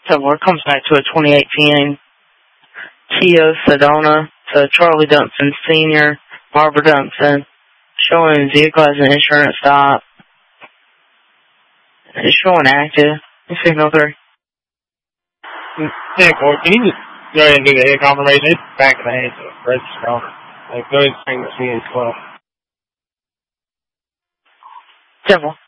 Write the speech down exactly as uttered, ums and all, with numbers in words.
So it comes back to a twenty eighteen Kia Sedona to Charlie Dumpson Senior, Barbara Dumpson, showing vehicle as an insurance stop. It's showing active. Signal three. Yeah, Corey, can you just go ahead and do the head confirmation? It's back of the head, so it's registered on it. Like, go ahead and bring this in as well. Simple.